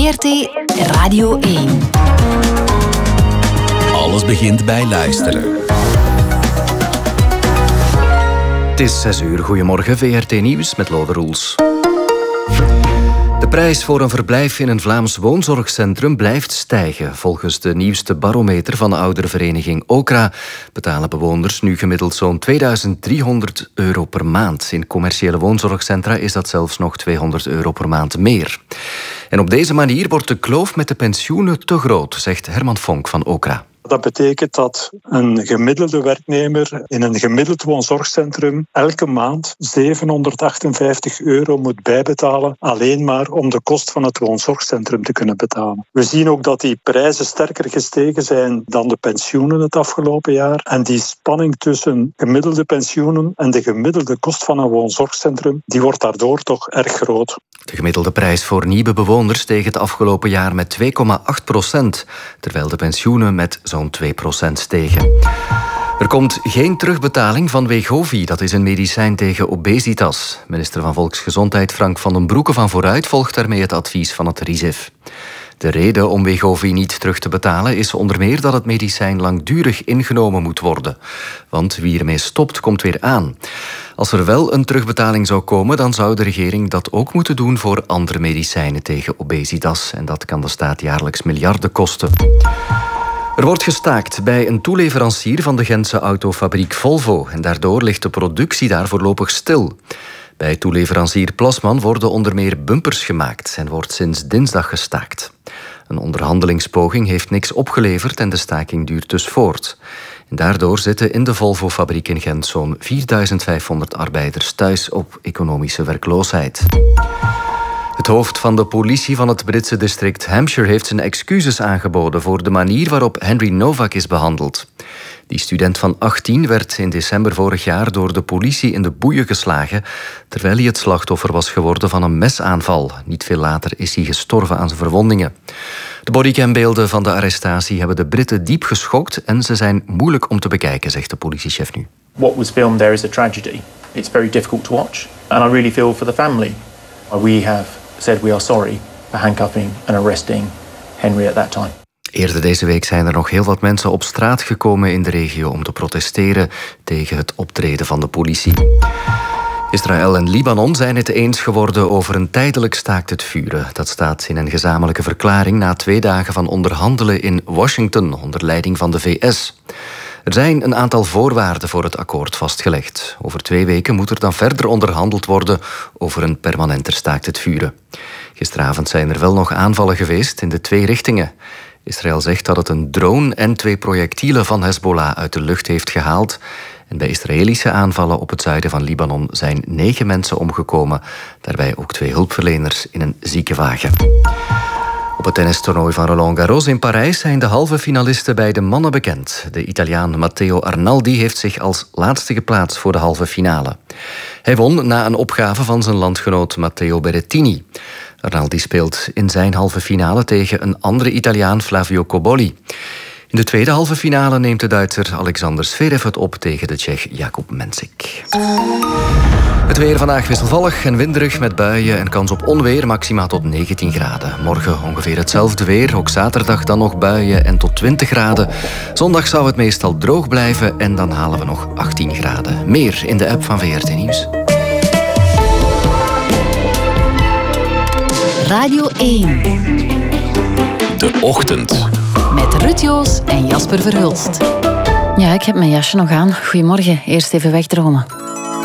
VRT Radio 1. Alles begint bij luisteren. Het is 6 uur. Goedemorgen, VRT Nieuws met Lode Roels. De prijs voor een verblijf in een Vlaams woonzorgcentrum blijft stijgen. Volgens de nieuwste barometer van de ouderenvereniging Okra betalen bewoners nu gemiddeld zo'n €2300 per maand. In commerciële woonzorgcentra is dat zelfs nog €200 per maand meer. En op deze manier wordt de kloof met de pensioenen te groot, zegt Herman Vonk van Okra. Dat betekent dat een gemiddelde werknemer in een gemiddeld woonzorgcentrum elke maand €758 moet bijbetalen, alleen maar om de kost van het woonzorgcentrum te kunnen betalen. We zien ook dat die prijzen sterker gestegen zijn dan de pensioenen het afgelopen jaar. En die spanning tussen gemiddelde pensioenen en de gemiddelde kost van een woonzorgcentrum, die wordt daardoor toch erg groot. De gemiddelde prijs voor nieuwe bewoners steeg het afgelopen jaar met 2,8%, terwijl de pensioenen met zo'n 2% stegen. Er komt geen terugbetaling van Wegovy, dat is een medicijn tegen obesitas. Minister van Volksgezondheid Frank van den Broeke van Vooruit volgt daarmee het advies van het RIZIF. De reden om Wegovy niet terug te betalen is onder meer dat het medicijn langdurig ingenomen moet worden. Want wie ermee stopt, komt weer aan. Als er wel een terugbetaling zou komen, dan zou de regering dat ook moeten doen voor andere medicijnen tegen obesitas. En dat kan de staat jaarlijks miljarden kosten. Er wordt gestaakt bij een toeleverancier van de Gentse autofabriek Volvo. En daardoor ligt de productie daar voorlopig stil. Bij toeleverancier Plasman worden onder meer bumpers gemaakt en wordt sinds dinsdag gestaakt. Een onderhandelingspoging heeft niks opgeleverd en de staking duurt dus voort. En daardoor zitten in de Volvo-fabriek in Gent zo'n 4500 arbeiders thuis op economische werkloosheid. Het hoofd van de politie van het Britse district Hampshire heeft zijn excuses aangeboden voor de manier waarop Henry Novak is behandeld. Die student van 18 werd in december vorig jaar door de politie in de boeien geslagen, terwijl hij het slachtoffer was geworden van een mesaanval. Niet veel later is hij gestorven aan zijn verwondingen. De bodycambeelden van de arrestatie hebben de Britten diep geschokt en ze zijn moeilijk om te bekijken, zegt de politiechef nu. What was filmed there is a tragedy. It's very difficult to watch. And I really feel for the family. We have said we are sorry for handcuffing and arresting Henry at that time. Eerder deze week zijn er nog heel wat mensen op straat gekomen in de regio om te protesteren tegen het optreden van de politie. Israël en Libanon zijn het eens geworden over een tijdelijk staakt het vuren. Dat staat in een gezamenlijke verklaring na 2 dagen van onderhandelen in Washington onder leiding van de VS. Er zijn een aantal voorwaarden voor het akkoord vastgelegd. Over 2 weken moet er dan verder onderhandeld worden over een permanenter staakt het vuren. Gisteravond zijn er wel nog aanvallen geweest in de 2 richtingen. Israël zegt dat het een drone en 2 projectielen van Hezbollah uit de lucht heeft gehaald. En bij Israëlische aanvallen op het zuiden van Libanon zijn 9 mensen omgekomen. Daarbij ook 2 hulpverleners in een ziekenwagen. Op het tennistoernooi van Roland Garros in Parijs zijn de halve finalisten bij de mannen bekend. De Italiaan Matteo Arnaldi heeft zich als laatste geplaatst voor de halve finale. Hij won na een opgave van zijn landgenoot Matteo Berrettini. Arnaldi speelt in zijn halve finale tegen een andere Italiaan, Flavio Cobolli. In de tweede halve finale neemt de Duitser Alexander Zverev het op tegen de Tsjech Jakub Mensik. Het weer vandaag wisselvallig en winderig met buien en kans op onweer, maxima tot 19 graden. Morgen ongeveer hetzelfde weer, ook zaterdag dan nog buien en tot 20 graden. Zondag zou het meestal droog blijven en dan halen we nog 18 graden. Meer in de app van VRT Nieuws. Radio 1. De Ochtend. Met Ruud Joos en Jasper Verhulst. Ja, ik heb mijn jasje nog aan. Goedemorgen. Eerst even wegdromen.